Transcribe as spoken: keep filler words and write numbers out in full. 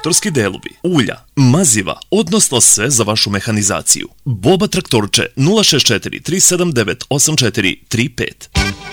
traktorski delovi, ulja, maziva, odnosno sve za vašu mehanizaciju. Boba traktorče nula šest četiri tri sedam devet osam četiri tri pet.